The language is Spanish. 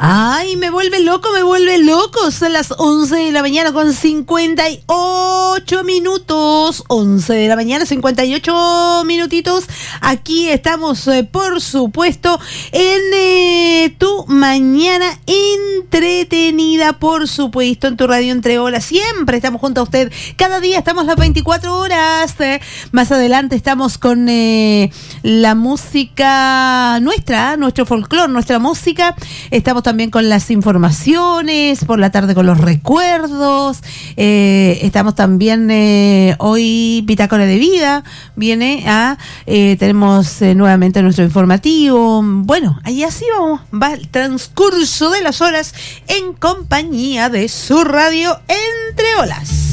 Ay, me vuelve loco. Son las 11 de la mañana con 58 minutos. 11 de la mañana, 58 minutitos. Aquí estamos, por supuesto, en tu mañana entretenida, por supuesto, en tu radio Entre Olas. Siempre estamos junto a usted. Cada día estamos las 24 horas. Más adelante estamos con la música nuestra, nuestro folclore, nuestra música. Estamos también con las informaciones, por la tarde con los recuerdos. Estamos también hoy Bitácora de Vida. Tenemos nuevamente nuestro informativo. Bueno, ahí así va el transcurso de las horas en compañía de su radio Entre Olas.